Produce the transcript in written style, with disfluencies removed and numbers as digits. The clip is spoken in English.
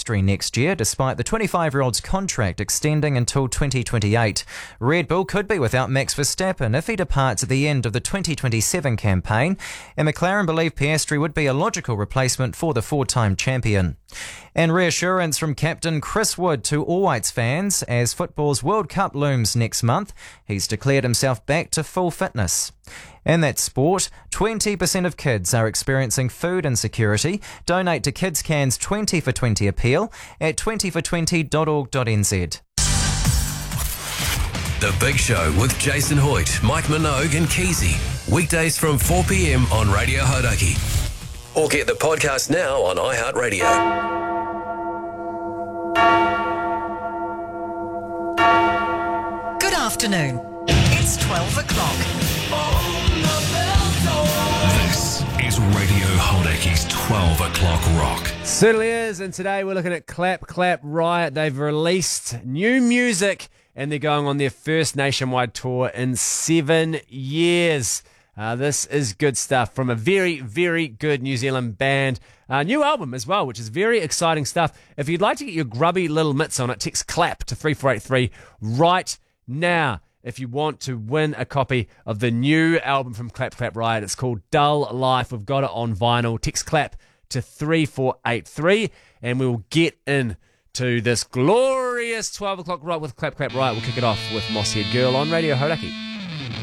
Piastri next year, despite the 25-year-old's contract extending until 2028. Red Bull could be without Max Verstappen if he departs at the end of the 2027 campaign, and McLaren believe Piastri would be a logical replacement for the four-time champion. And reassurance from captain Chris Wood to All Whites fans as football's World Cup looms next month. He's declared himself back to full fitness. And that's sport. 20% of kids are experiencing food insecurity. Donate to Kids Can's 20 for 20 appeal at 20for20.org.nz. The Big Show with Jason Hoyt, Mike Minogue and Keezy. Weekdays from 4 p.m. on Radio Hauraki. Or get the podcast now on iHeartRadio. Good afternoon. It's 12 o'clock. This is Radio Hauraki's 12 o'clock rock. Certainly is, and today we're looking at Clap Clap Riot. They've released new music and they're going on their first nationwide tour in 7 years. This is good stuff from a very, very good New Zealand band. New album as well, which is very exciting stuff. If you'd like to get your grubby little mitts on it, text CLAP to 3483 right now. If you want to win a copy of the new album from Clap Clap Riot, it's called Dull Life. We've got it on vinyl. Text CLAP to 3483 and we'll get in to this glorious 12 o'clock rock with Clap Clap Riot. We'll kick it off with Mosshead Girl on Radio Hauraki.